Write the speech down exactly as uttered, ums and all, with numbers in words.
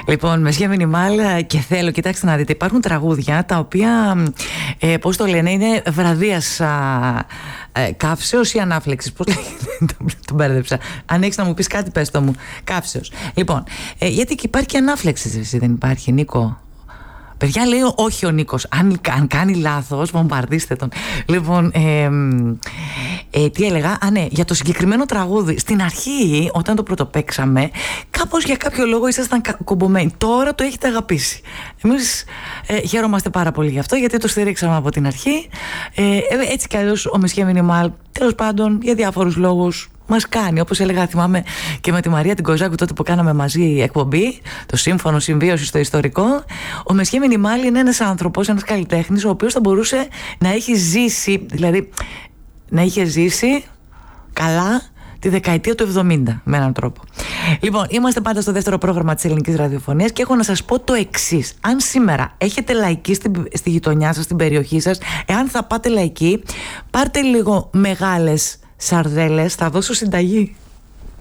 Λοιπόν, με σχέδια μινιμάλ και θέλω, κοιτάξτε να δείτε, υπάρχουν τραγούδια τα οποία, ε, πώς το λένε, είναι βραδίας ε, καύσεως ή ανάφλεξης. Πώς λέγεται, τον μπέρδεψα. Αν έχεις να μου πεις κάτι, πες το μου. Καύσεως. Λοιπόν, ε, γιατί και υπάρχει και ανάφλεξη, εσύ δεν υπάρχει, Νίκο? Παιδιά, λέει όχι ο Νίκος. Αν, αν κάνει λάθος, βομβαρδίστε τον. Λοιπόν, ε, ε, τι έλεγα? Α, ναι, για το συγκεκριμένο τραγούδι. Στην αρχή, όταν το πρωτοπαίξαμε, κάπως για κάποιο λόγο ήσασταν κομπομένοι. Τώρα το έχετε αγαπήσει. Εμείς ε, χαίρομαστε πάρα πολύ γι' αυτό, γιατί το στηρίξαμε από την αρχή. Ε, έτσι κι αλλιώς ο Μεσχέ Μινιμάλ, τέλος πάντων, για διάφορους λόγους, μας κάνει, όπως έλεγα, θυμάμαι και με τη Μαρία την Κοζάκου τότε που κάναμε μαζί εκπομπή, το Σύμφωνο Συμβίωση στο Ιστορικό. Ο Μεσχέ Μινιμάλ είναι ένας άνθρωπος, ένας καλλιτέχνης, ο οποίος θα μπορούσε να έχει ζήσει, δηλαδή να είχε ζήσει καλά τη δεκαετία του εβδομήντα με έναν τρόπο. Λοιπόν, είμαστε πάντα στο δεύτερο πρόγραμμα της ελληνικής ραδιοφωνίας και έχω να σας πω το εξής. Αν σήμερα έχετε λαϊκή στη, στη γειτονιά σας, στην περιοχή σας, εάν θα πάτε λαϊκή, πάρτε λίγο μεγάλες σαρδέλες, θα δώσω συνταγή.